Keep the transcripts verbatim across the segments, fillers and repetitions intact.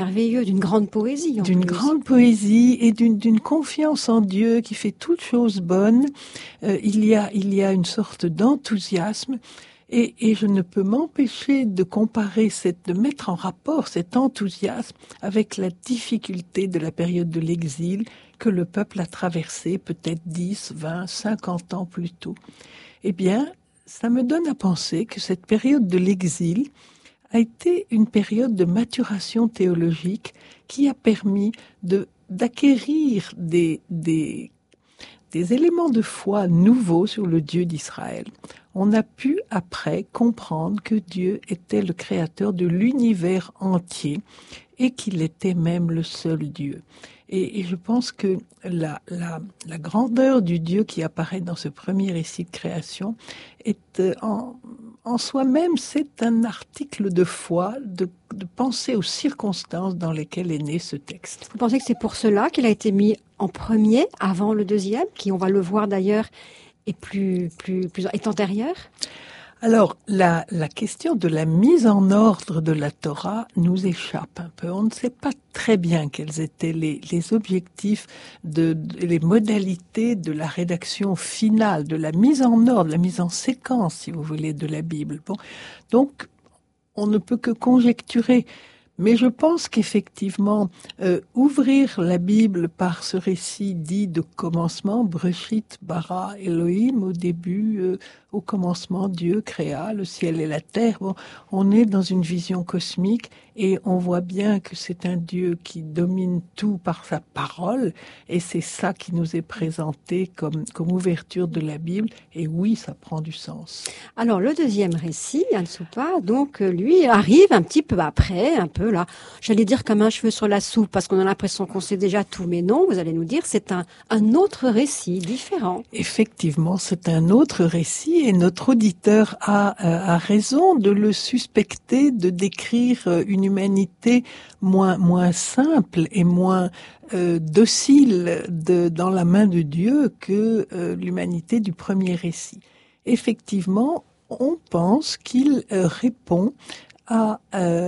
Merveilleux, d'une grande poésie. En d'une plus. grande poésie et d'une, d'une confiance en Dieu qui fait toutes choses bonnes. Euh, il y a, il y a une sorte d'enthousiasme. Et, et je ne peux m'empêcher de comparer, cette, de mettre en rapport cet enthousiasme avec la difficulté de la période de l'exil que le peuple a traversé peut-être dix, vingt, cinquante ans plus tôt. Eh bien, ça me donne à penser que cette période de l'exil a été une période de maturation théologique qui a permis de, d'acquérir des, des, des éléments de foi nouveaux sur le Dieu d'Israël. On a pu après comprendre que Dieu était le créateur de l'univers entier et qu'il était même le seul Dieu. Et, et je pense que la, la, la grandeur du Dieu qui apparaît dans ce premier récit de création est en, en soi-même, c'est un article de foi, de, de penser aux circonstances dans lesquelles est né ce texte. Vous pensez que c'est pour cela qu'il a été mis en premier, avant le deuxième, qui, on va le voir d'ailleurs, est plus, plus, plus, est antérieur? Alors, la, la question de la mise en ordre de la Torah nous échappe un peu. On ne sait pas très bien quels étaient les, les objectifs, de, de, les modalités de la rédaction finale, de la mise en ordre, la mise en séquence, si vous voulez, de la Bible. Bon, donc, on ne peut que conjecturer. Mais je pense qu'effectivement, euh, ouvrir la Bible par ce récit dit de commencement, Breshit bara Elohim, au début, euh, au commencement, Dieu créa le ciel et la terre. Bon, on est dans une vision cosmique et on voit bien que c'est un Dieu qui domine tout par sa parole et c'est ça qui nous est présenté comme, comme ouverture de la Bible. Et oui, ça prend du sens. Alors, le deuxième récit, Ansupa, donc, lui, arrive un petit peu après, un peu là, j'allais dire comme un cheveu sur la soupe, parce qu'on a l'impression qu'on sait déjà tout, mais non, vous allez nous dire, c'est un, un autre récit, différent. Effectivement, c'est un autre récit et notre auditeur a, a raison de le suspecter, de décrire une humanité moins, moins simple et moins euh, docile de, dans la main de Dieu que euh, l'humanité du premier récit. Effectivement, on pense qu'il euh, répond à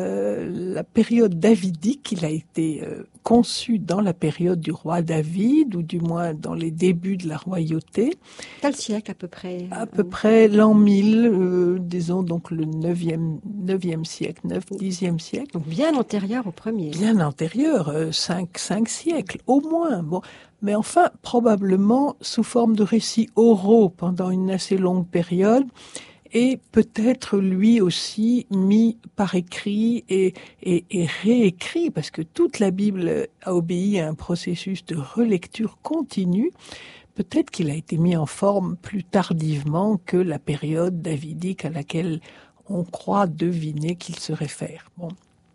euh, la période davidique. Il a été euh, conçu dans la période du roi David, ou du moins dans les débuts de la royauté. Quel siècle à peu près? À peu près l'an mille, euh, disons donc le neuvième, neuvième siècle, neuf, dixième siècle. Donc bien antérieur au premier. Bien antérieur, euh, cinq, cinq siècles, au moins. Bon, mais enfin, probablement sous forme de récits oraux pendant une assez longue période, et peut-être lui aussi mis par écrit et, et, et réécrit, parce que toute la Bible a obéi à un processus de relecture continue. Peut-être qu'il a été mis en forme plus tardivement que la période davidique à laquelle on croit deviner qu'il se réfère. Bon.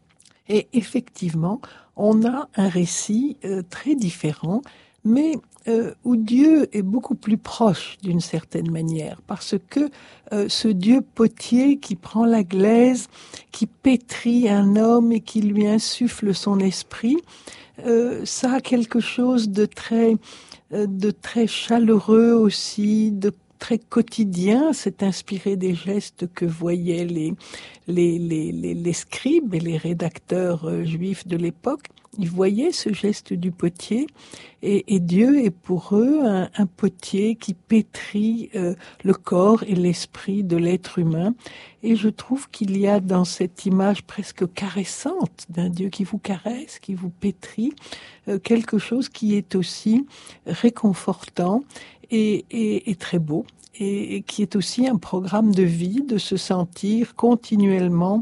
Et effectivement, on a un récit euh, très différent, mais euh, où Dieu est beaucoup plus proche d'une certaine manière, parce que euh, ce Dieu potier qui prend la glaise, qui pétrit un homme et qui lui insuffle son esprit, euh, ça a quelque chose de très, euh, de très chaleureux aussi, de très quotidien. C'est inspiré des gestes que voyaient les, les, les, les, les scribes et les rédacteurs euh, juifs de l'époque. Ils voyaient ce geste du potier et, et Dieu est pour eux un, un potier qui pétrit euh, le corps et l'esprit de l'être humain. Et je trouve qu'il y a dans cette image presque caressante d'un Dieu qui vous caresse, qui vous pétrit, euh, quelque chose qui est aussi réconfortant et, et, et très beau, et, et qui est aussi un programme de vie, de se sentir continuellement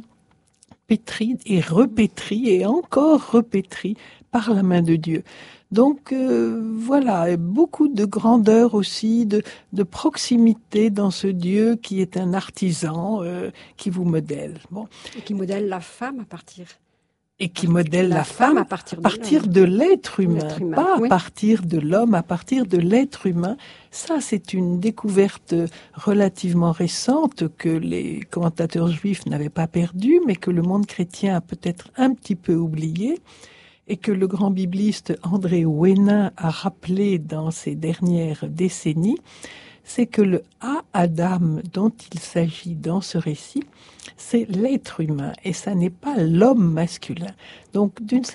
pétri et repétri et encore repétri par la main de Dieu. Donc euh, voilà, beaucoup de grandeur aussi, de, de proximité dans ce Dieu qui est un artisan, euh, qui vous modèle. Bon. Et qui modèle la femme à partir... Et qui modèle la, la femme, femme à partir, de, à partir de l'être humain, l'être humain, pas oui. à partir de l'homme, à partir de l'être humain. Ça, c'est une découverte relativement récente que les commentateurs juifs n'avaient pas perdue, mais que le monde chrétien a peut-être un petit peu oublié, et que le grand bibliste André Ouénin a rappelé dans ces dernières décennies. c'est que le Ha-Adam dont il s'agit dans ce récit, c'est l'être humain et ça n'est pas l'homme masculin. Donc, d'une